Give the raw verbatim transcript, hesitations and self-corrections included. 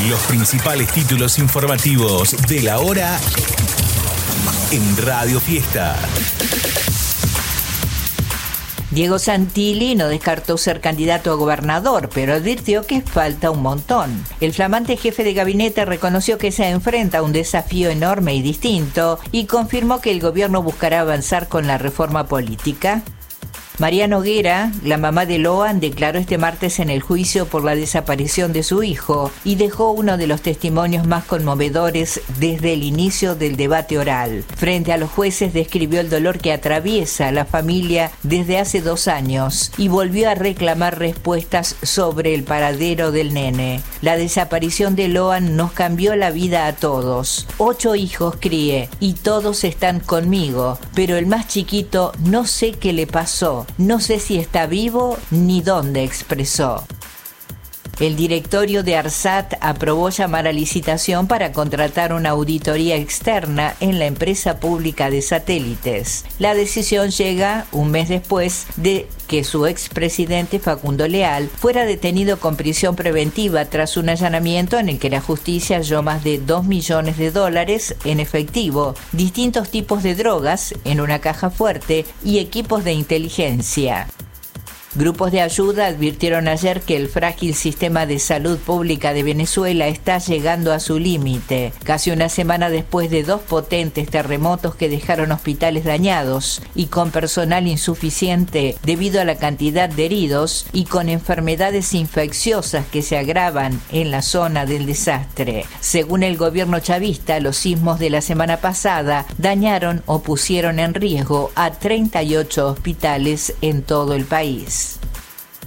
Los principales títulos informativos de la hora en Radio Fiesta. Diego Santilli no descartó ser candidato a gobernador, pero advirtió que falta un montón. El flamante jefe de gabinete reconoció que se enfrenta a un desafío enorme y distinto y confirmó que el gobierno buscará avanzar con la reforma política. María Noguera, la mamá de Loan, declaró este martes en el juicio por la desaparición de su hijo y dejó uno de los testimonios más conmovedores desde el inicio del debate oral. Frente a los jueces describió el dolor que atraviesa la familia desde hace dos años y volvió a reclamar respuestas sobre el paradero del nene. La desaparición de Loan nos cambió la vida a todos. Ocho hijos crié y todos están conmigo, pero el más chiquito no sé qué le pasó. No sé si está vivo ni dónde, expresó. El directorio de ARSAT aprobó llamar a licitación para contratar una auditoría externa en la empresa pública de satélites. La decisión llega un mes después de que su expresidente Facundo Leal fuera detenido con prisión preventiva tras un allanamiento en el que la justicia halló más de dos millones de dólares en efectivo, distintos tipos de drogas en una caja fuerte y equipos de inteligencia. Grupos de ayuda advirtieron ayer que el frágil sistema de salud pública de Venezuela está llegando a su límite, casi una semana después de dos potentes terremotos que dejaron hospitales dañados y con personal insuficiente debido a la cantidad de heridos y con enfermedades infecciosas que se agravan en la zona del desastre. Según el gobierno chavista, los sismos de la semana pasada dañaron o pusieron en riesgo a treinta y ocho hospitales en todo el país.